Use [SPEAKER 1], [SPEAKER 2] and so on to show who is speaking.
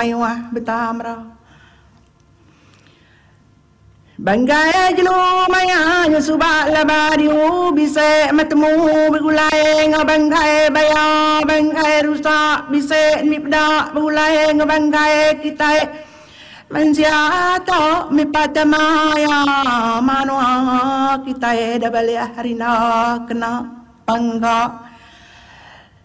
[SPEAKER 1] mayuah betamra banggai jelu maya subak labadiu bisa matemu begulai ngabanggai bayar banggai rusak bisa mipda begulai ngabanggai kita mensiata mipatamaya manua kita dah balik harina kena bangga